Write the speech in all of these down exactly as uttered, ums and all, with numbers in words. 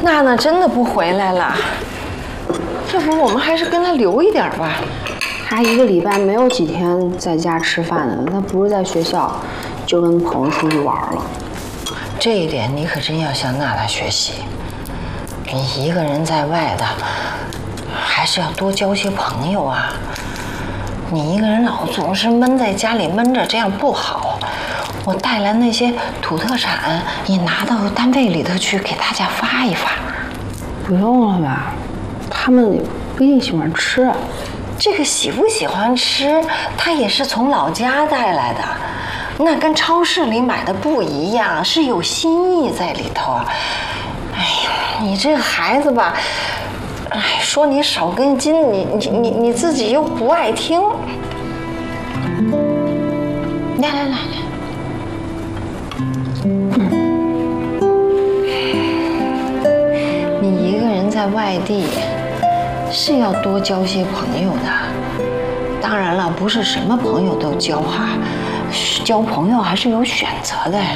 娜娜真的不回来了，要不我们还是跟她留一点吧。 她一个礼拜没有几天在家吃饭的，她不是在学校，就跟朋友出去玩了。 这一点你可真要向娜娜学习。你一个人在外的，还是要多交些朋友啊。你一个人老总是闷在家里闷着，这样不好。我带来那些土特产，你拿到单位里头去，给大家发一发。 不用了吧，他们不一定喜欢吃。 这个喜不喜欢吃，他也是从老家带来的，那跟超市里买的不一样，是有心意在里头。哎呀，你这个孩子吧，哎，说你少根筋，你你你你自己又不爱听。来来来来。你一个人在外地，是要多交些朋友的。当然了，不是什么朋友都交哈，交朋友还是有选择的。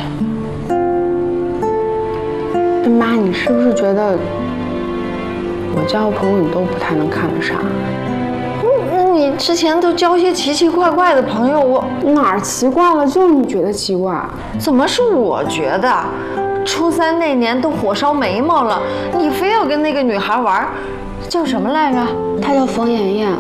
妈，你是不是觉得我交的朋友你都不太能看得上？ 那你之前都交些奇奇怪怪的朋友，我哪儿奇怪了？就是你觉得奇怪。 怎么是我觉得？初三那年都火烧眉毛了，你非要跟那个女孩玩，叫什么来着？ 她叫冯妍妍。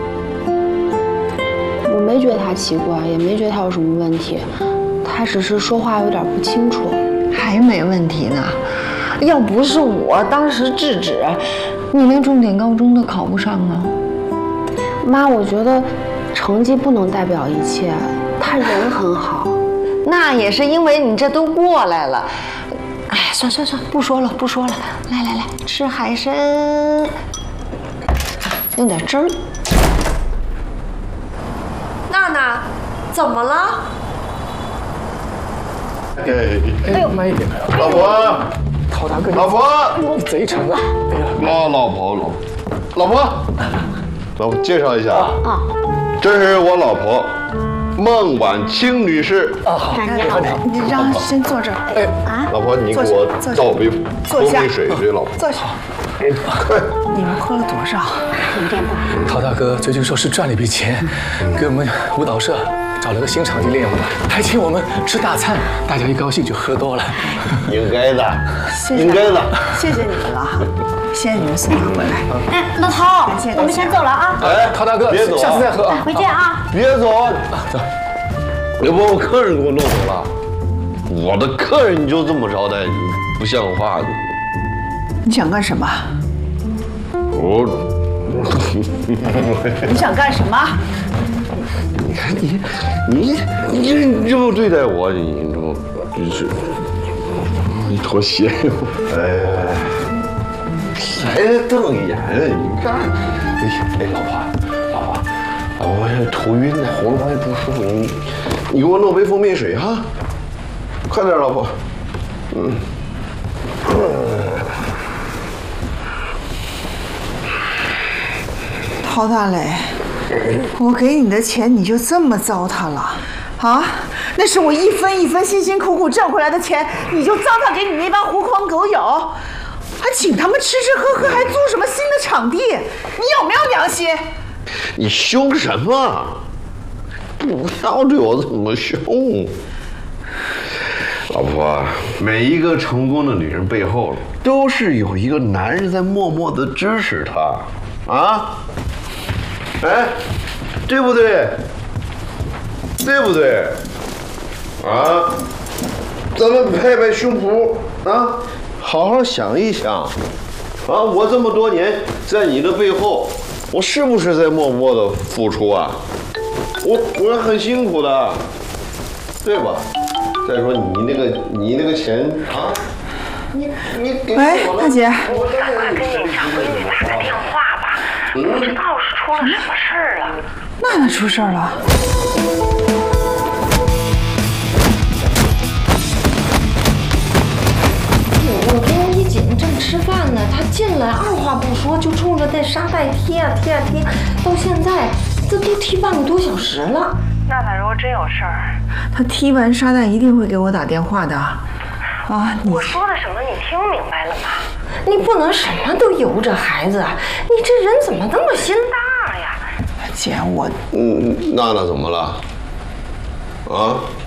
我没觉得她奇怪，也没觉得她有什么问题，她只是说话有点不清楚。 还没问题呢。要不是我当时制止，你连重点高中都考不上啊！ 妈，我觉得成绩不能代表一切，他人很好。 那也是因为你这都过来了。哎，算算算，不说了不说了，来来来，吃海参，用点汁儿。 娜娜，怎么了？ 哎， 哎呦，慢一点， 老婆， 陶大哥， 老婆， 你贼沉啊！哎呀， 老老婆，老老婆，老婆，介绍一下啊，这是我老婆孟婉清女士。 啊，好， 你好，你让先坐这儿。 哎啊， 老婆，你给我倒杯坐下， 喝杯水，对，老婆。 坐下。 快， 你们喝了多少？ 陶大哥最近说是赚了一笔钱，给我们舞蹈社找了个新场地练舞，还请我们吃大餐，大家一高兴就喝多了。 应该的， 谢谢应该的。 谢谢你们了，谢谢你们送他回来。 哎，老陶， 感谢我们先走了啊！ 哎， 陶大哥， 别走啊， 下次再喝啊！ 回见啊！ 别走啊！ 走， 要不我客人给我弄走了，我的客人你就这么招待，你不像话。 你想干什么？ 我， 你想干什么？ 你看你，你你你这么对待我，你这么真是，你脱鞋，哎，还瞪眼，你看，哎哎，老婆，老婆，老婆，我这头晕呢，喉咙还不舒服，你你给我弄杯蜂蜜水哈，快点，老婆，嗯。 陶大磊，我给你的钱你就这么糟蹋了啊？那是我一分一分辛辛苦苦挣回来的钱，你就糟蹋给你那帮狐狂狗友，还请他们吃吃喝喝，还租什么新的场地？你有没有良心？ 你凶什么？不要对我这么凶。老婆，每一个成功的女人背后都是有一个男人在默默的支持她，啊？哎，对不对？对不对？啊？咱们拍拍胸脯啊，好好想一想，啊，我这么多年在你的背后，我是不是在默默的付出啊？我我很辛苦的，对吧？再说你那个你那个钱啊，你你给喂，大姐。 赶快给你小闺女打个电话吧，不知道是出了什么事儿了。 娜娜出事儿了。 我跟一锦正吃饭呢，他进来二话不说就冲着那沙袋踢啊踢啊踢，到现在这都踢半个多小时了。 娜娜如果真有事儿， 他踢完沙袋一定会给我打电话的。 啊，你我说的什么你听明白了吗？ 你不能什么都由着孩子，你这人怎么那么心大呀？ 姐，我嗯，娜娜怎么了？啊？